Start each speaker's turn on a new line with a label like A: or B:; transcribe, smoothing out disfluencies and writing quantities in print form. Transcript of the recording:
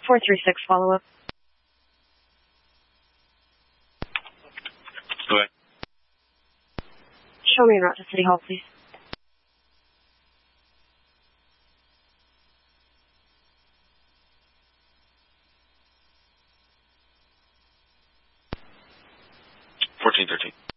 A: 436 follow-up.
B: Go ahead.
A: Show me en route to City Hall, please.
B: $1413.